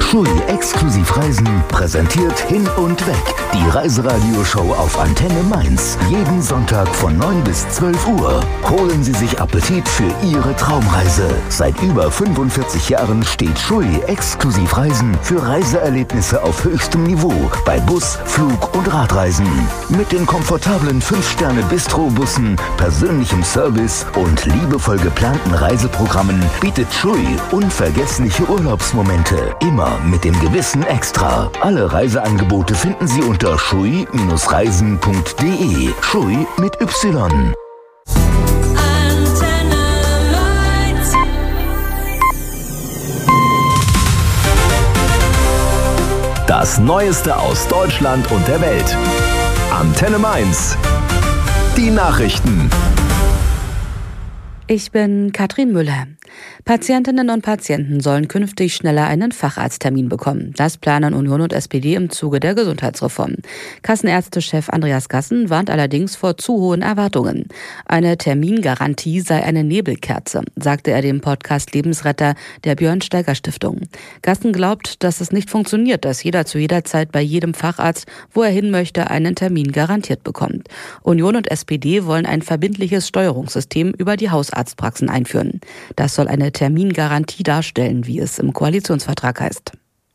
Schui exklusiv Reisen präsentiert Hin und Weg. Die Reiseradioshow auf Antenne Mainz. Jeden Sonntag von 9 bis 12 Uhr. Holen Sie sich Appetit für Ihre Traumreise. Seit über 45 Jahren steht Schui exklusiv Reisen für Reiseerlebnisse auf höchstem Niveau bei Bus, Flug und Radreisen. Mit den komfortablen 5-Sterne-Bistro-Bussen, persönlichem Service und liebevoll geplanten Reiseprogrammen bietet Schui unvergessliche Urlaubsmomente. Immer mit dem gewissen Extra. Alle Reiseangebote finden Sie unter schui-reisen.de. Schui mit Y. Das Neueste aus Deutschland und der Welt. Antenne Mainz. Die Nachrichten. Ich bin Katrin Müller. Patientinnen und Patienten sollen künftig schneller einen Facharzttermin bekommen. Das planen Union und SPD im Zuge der Gesundheitsreform. Kassenärztechef Andreas Gassen warnt allerdings vor zu hohen Erwartungen. Eine Termingarantie sei eine Nebelkerze, sagte er dem Podcast Lebensretter der Björn-Steiger-Stiftung. Gassen glaubt, dass es nicht funktioniert, dass jeder zu jeder Zeit bei jedem Facharzt, wo er hin möchte, einen Termin garantiert bekommt. Union und SPD wollen ein verbindliches Steuerungssystem über die Hausarztpraxen einführen. Das soll eine Termingarantie darstellen, wie es im Koalitionsvertrag heißt.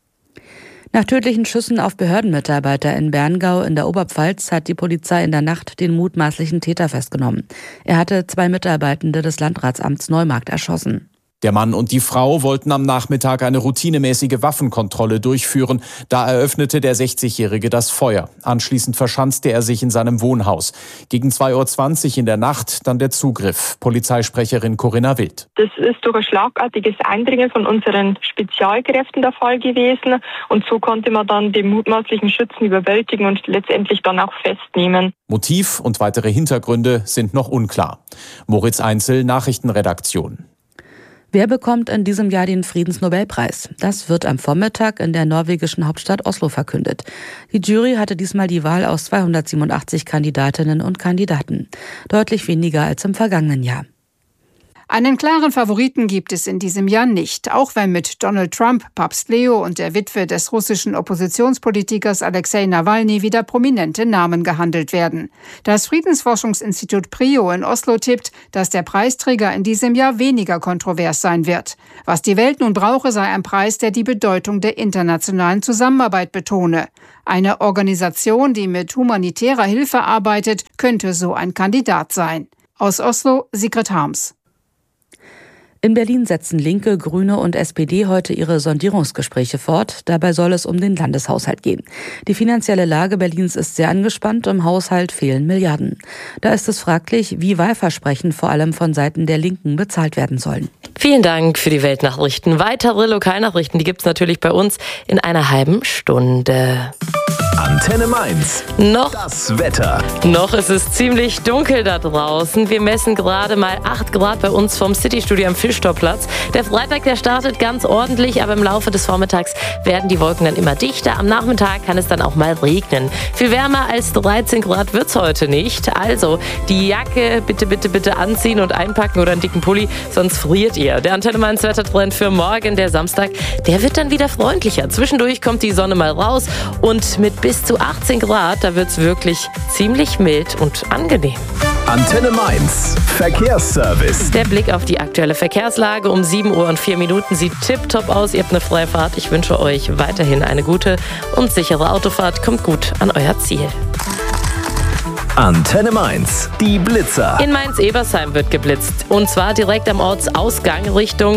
Nach tödlichen Schüssen auf Behördenmitarbeiter in Berngau in der Oberpfalz hat die Polizei in der Nacht den mutmaßlichen Täter festgenommen. Er hatte 2 Mitarbeitende des Landratsamts Neumarkt erschossen. Der Mann und die Frau wollten am Nachmittag eine routinemäßige Waffenkontrolle durchführen. Da eröffnete der 60-Jährige das Feuer. Anschließend verschanzte er sich in seinem Wohnhaus. Gegen 2:20 Uhr in der Nacht dann der Zugriff. Polizeisprecherin Corinna Wild. Das ist durch ein schlagartiges Eindringen von unseren Spezialkräften der Fall gewesen. Und so konnte man dann den mutmaßlichen Schützen überwältigen und letztendlich dann auch festnehmen. Motiv und weitere Hintergründe sind noch unklar. Moritz Einzel, Nachrichtenredaktion. Wer bekommt in diesem Jahr den Friedensnobelpreis? Das wird am Vormittag in der norwegischen Hauptstadt Oslo verkündet. Die Jury hatte diesmal die Wahl aus 287 Kandidatinnen und Kandidaten. Deutlich weniger als im vergangenen Jahr. Einen klaren Favoriten gibt es in diesem Jahr nicht, auch wenn mit Donald Trump, Papst Leo und der Witwe des russischen Oppositionspolitikers Alexei Nawalny wieder prominente Namen gehandelt werden. Das Friedensforschungsinstitut PRIO in Oslo tippt, dass der Preisträger in diesem Jahr weniger kontrovers sein wird. Was die Welt nun brauche, sei ein Preis, der die Bedeutung der internationalen Zusammenarbeit betone. Eine Organisation, die mit humanitärer Hilfe arbeitet, könnte so ein Kandidat sein. Aus Oslo, Sigrid Harms. In Berlin setzen Linke, Grüne und SPD heute ihre Sondierungsgespräche fort. Dabei soll es um den Landeshaushalt gehen. Die finanzielle Lage Berlins ist sehr angespannt, im Haushalt fehlen Milliarden. Da ist es fraglich, wie Wahlversprechen vor allem von Seiten der Linken bezahlt werden sollen. Vielen Dank für die Weltnachrichten. Weitere Lokalnachrichten, die gibt's natürlich bei uns in einer halben Stunde. Antenne Mainz. Das Wetter. Noch ist es ziemlich dunkel da draußen. Wir messen gerade mal 8 Grad bei uns vom City-Studio am Fischtorplatz. Der Freitag, der startet ganz ordentlich, aber im Laufe des Vormittags werden die Wolken dann immer dichter. Am Nachmittag kann es dann auch mal regnen. Viel wärmer als 13 Grad wird's heute nicht. Also die Jacke bitte anziehen und einpacken oder einen dicken Pulli, sonst friert ihr. Der Antenne Mainz Wettertrend für morgen, der Samstag, der wird dann wieder freundlicher. Zwischendurch kommt die Sonne mal raus und mit bis zu 18 Grad, da wird es wirklich ziemlich mild und angenehm. Antenne Mainz, Verkehrsservice. Der Blick auf die aktuelle Verkehrslage um 7:04 sieht tipptopp aus. Ihr habt eine freie Fahrt. Ich wünsche euch weiterhin eine gute und sichere Autofahrt. Kommt gut an euer Ziel. Antenne Mainz, die Blitzer. In Mainz-Ebersheim wird geblitzt. Und zwar direkt am Ortsausgang Richtung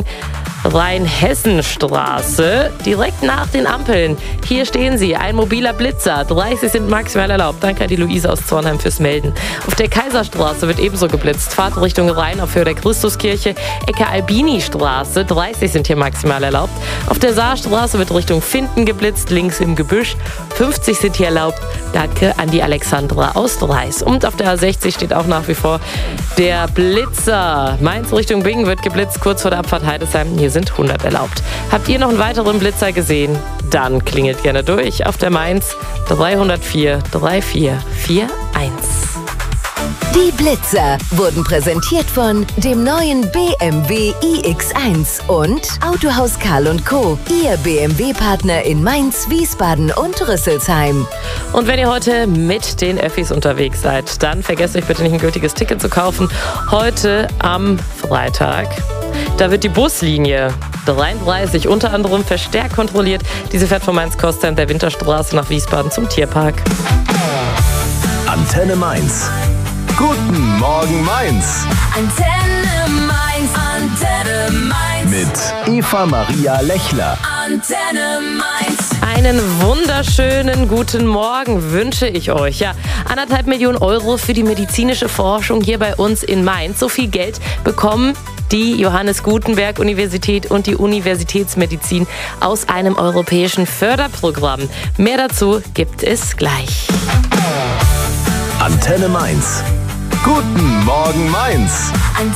Rheinhessenstraße, direkt nach den Ampeln. Hier stehen sie, ein mobiler Blitzer. 30 sind maximal erlaubt. Danke an die Luise aus Zornheim fürs Melden. Auf der Kaiserstraße wird ebenso geblitzt. Fahrt Richtung Rhein auf Höhe der Christuskirche, Ecke Albini-Straße. 30 sind hier maximal erlaubt. Auf der Saarstraße wird Richtung Finden geblitzt, links im Gebüsch. 50 sind hier erlaubt. Danke an die Alexandra aus Dreis. Und auf der A60 steht auch nach wie vor der Blitzer. Mainz Richtung Bingen wird geblitzt, kurz vor der Abfahrt Heidesheim. Hier sind 100 erlaubt. Habt ihr noch einen weiteren Blitzer gesehen? Dann klingelt gerne durch auf der Mainz 304 3441. Die Blitzer wurden präsentiert von dem neuen BMW iX1 und Autohaus Karl & Co., Ihr BMW-Partner in Mainz, Wiesbaden und Rüsselsheim. Und wenn ihr heute mit den Öffis unterwegs seid, dann vergesst euch bitte nicht, ein gültiges Ticket zu kaufen. Heute am Freitag, da wird die Buslinie 33 unter anderem verstärkt kontrolliert. Diese fährt von Mainz-Kostheim der Winterstraße nach Wiesbaden zum Tierpark. Antenne Mainz. Guten Morgen Mainz. Antenne Mainz, Antenne Mainz. Mit Eva Maria Lechler. Antenne Mainz. Einen wunderschönen guten Morgen wünsche ich euch. Ja, 1,5 Millionen Euro für die medizinische Forschung hier bei uns in Mainz. So viel Geld bekommen die Johannes Gutenberg Universität und die Universitätsmedizin aus einem europäischen Förderprogramm. Mehr dazu gibt es gleich. Antenne Mainz. Guten Morgen Mainz.